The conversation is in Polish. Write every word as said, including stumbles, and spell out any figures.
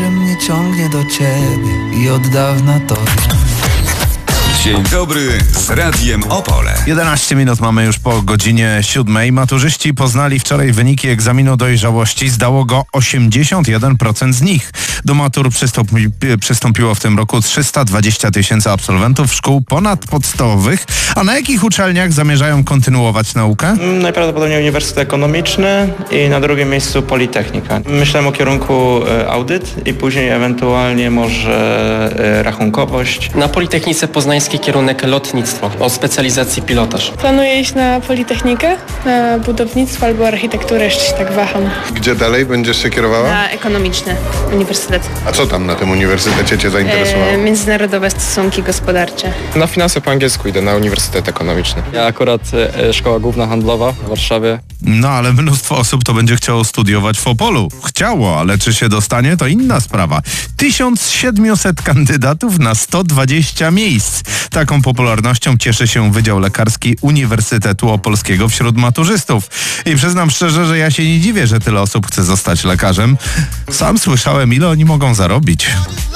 że mnie ciągnie do ciebie i od dawna to wiem. Dzień dobry z Radiem Opole. jedenaście minut mamy już po godzinie siódmej. Maturzyści poznali wczoraj wyniki egzaminu dojrzałości. Zdało go osiemdziesiąt jeden procent z nich. Do matur przystąpi, przystąpiło w tym roku trzysta dwadzieścia tysięcy absolwentów szkół ponadpodstawowych. A na jakich uczelniach zamierzają kontynuować naukę? Najprawdopodobniej Uniwersytet Ekonomiczny i na drugim miejscu Politechnika. Myślałem o kierunku audyt i później ewentualnie może rachunkowość. Na Politechnice Poznańskiej kierunek lotnictwo o specjalizacji pilotaż. Planuję iść na Politechnikę, na budownictwo albo architekturę, jeszcze się tak waham. Gdzie dalej będziesz się kierowała? Na Ekonomiczny Uniwersytet. A co tam na tym uniwersytecie cię zainteresowało? E, międzynarodowe stosunki gospodarcze. Na finanse po angielsku idę na Uniwersytet Ekonomiczny. Ja akurat e, Szkoła Główna Handlowa w Warszawie. No ale mnóstwo osób to będzie chciało studiować w Opolu. Chciało, ale czy się dostanie, to inna sprawa. tysiąc siedemset kandydatów na sto dwadzieścia miejsc. Taką popularnością cieszy się Wydział Lekarski Uniwersytetu Opolskiego wśród maturzystów. I przyznam szczerze, że ja się nie dziwię, że tyle osób chce zostać lekarzem. Sam słyszałem, ile oni mogą zarobić.